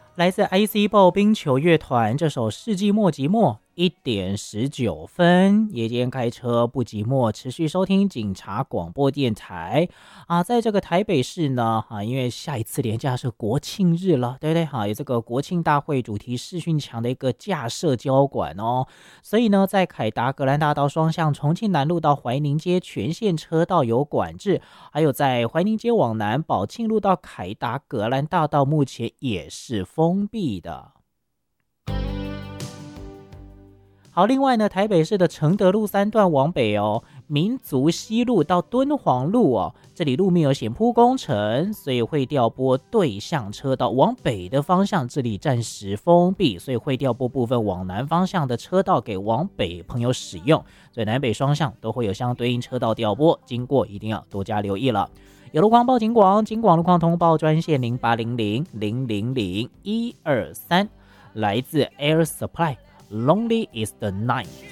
来自 IC 暴冰球乐团这首《世纪末寂寞》1点19分，夜间开车不寂寞，持续收听警察广播电台啊。在这个台北市呢，因为下一次连假是国庆日了，对不对？有这个国庆大会主题视讯墙的一个架设交管哦，所以呢，在凯达格兰大道双向重庆南路到怀宁街全线车道有管制，还有在怀宁街往南宝庆路到凯达格兰大道目前也是封闭的。好，另外呢，台北市的承德路3段往北哦，民族西路到敦煌路哦，这里路面有险铺工程，所以会调拨对向车道往北的方向，这里暂时封闭，所以会调拨部分往南方向的车道给往北朋友使用，所以南北双向都会有相对应车道调拨，经过一定要多加留意了。有路况报警广，警广路况通报专线0800000123，来自 Air Supply。Lonely is the night。